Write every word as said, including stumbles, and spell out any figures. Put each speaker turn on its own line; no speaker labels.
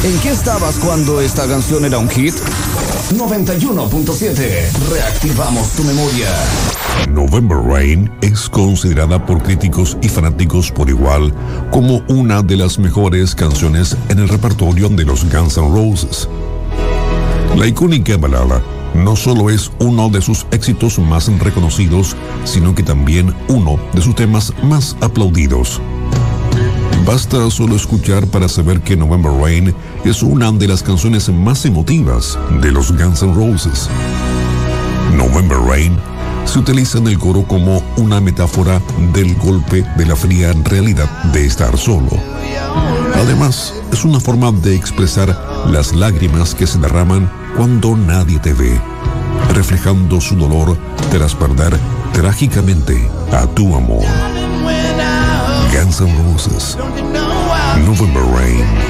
¿En qué estabas cuando esta canción era un hit? noventa y uno punto siete. Reactivamos tu memoria.
November Rain es considerada por críticos y fanáticos por igual como una de las mejores canciones en el repertorio de los Guns N' Roses. La icónica balada no solo es uno de sus éxitos más reconocidos, sino que también uno de sus temas más aplaudidos. Basta solo escuchar para saber que November Rain es una de las canciones más emotivas de los Guns N' Roses. November Rain se utiliza en el coro como una metáfora del golpe de la fría realidad de estar solo. Además, es una forma de expresar las lágrimas que se derraman cuando nadie te ve, reflejando su dolor tras perder trágicamente a tu amor. Guns N' Roses, November Rain.